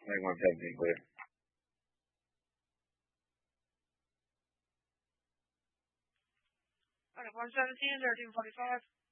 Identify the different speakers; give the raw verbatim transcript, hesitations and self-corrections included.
Speaker 1: Make one seventeen clear.
Speaker 2: Okay, one seventeen, thirteen forty-five.